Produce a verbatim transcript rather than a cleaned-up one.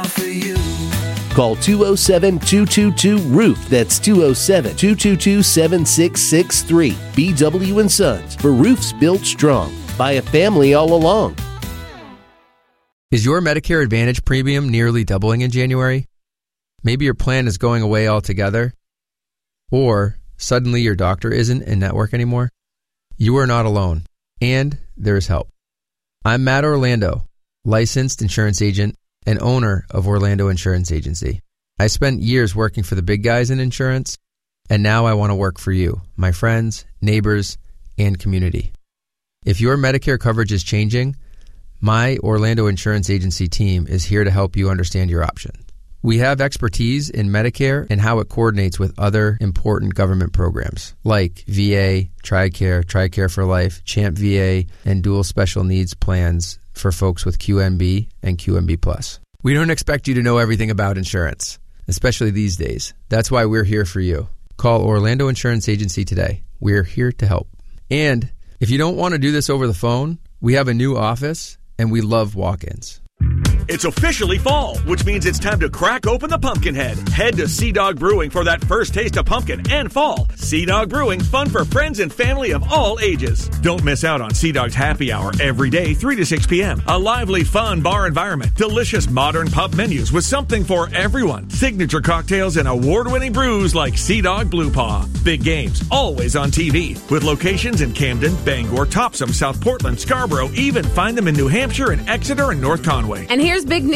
for you. Call two oh seven, two two two, roof. That's two oh seven, two two two, seven six six three. B W and Sons, for roofs built strong by a family all along. Is your Medicare Advantage premium nearly doubling in January? Maybe your plan is going away altogether. Or suddenly your doctor isn't in network anymore. You are not alone, and there is help. I'm Matt Orlando, licensed insurance agent and owner of Orlando Insurance Agency. I spent years working for the big guys in insurance, and now I want to work for you, my friends, neighbors, and community. If your Medicare coverage is changing, my Orlando Insurance Agency team is here to help you understand your option. We have expertise in Medicare and how it coordinates with other important government programs like V A, TRICARE, TRICARE for Life, CHAMP V A, and dual special needs plans for folks with Q M B and Q M B plus. We don't expect you to know everything about insurance, especially these days. That's why we're here for you. Call Orlando Insurance Agency today. We're here to help. And if you don't want to do this over the phone, we have a new office, and we love walk-ins. It's officially fall, which means it's time to crack open the Pumpkinhead. Head to Sea Dog Brewing for that first taste of pumpkin and fall. Sea Dog Brewing, fun for friends and family of all ages. Don't miss out on Sea Dog's happy hour every day, three to six p.m. A lively, fun bar environment. Delicious modern pub menus with something for everyone. Signature cocktails and award-winning brews like Sea Dog Blue Paw. Big games, always on T V. With locations in Camden, Bangor, Topsom, South Portland, Scarborough, even find them in New Hampshire and Exeter and North Conway. And here's big news.